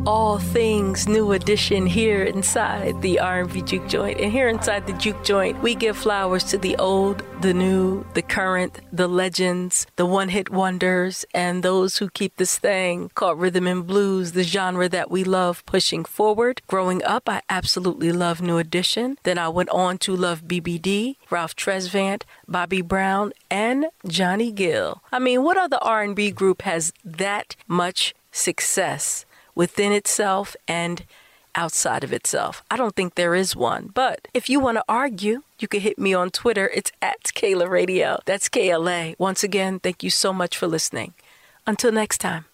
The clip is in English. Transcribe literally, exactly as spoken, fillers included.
all things New Edition here inside the R and B Juke Joint. And here inside the Juke Joint, we give flowers to the old, the new, the current, the legends, the one-hit wonders, and those who keep this thing called rhythm and blues, the genre that we love, pushing forward. Growing up, I absolutely loved New Edition. Then I went on to love B B D, Ralph Tresvant, Bobby Brown, and Johnny Gill. I mean, what other R and B group has that much success within itself and outside of itself? I don't think there is one. But if you want to argue, you can hit me on Twitter. It's at Kayla Radio. That's K L A. Once again, thank you so much for listening. Until next time.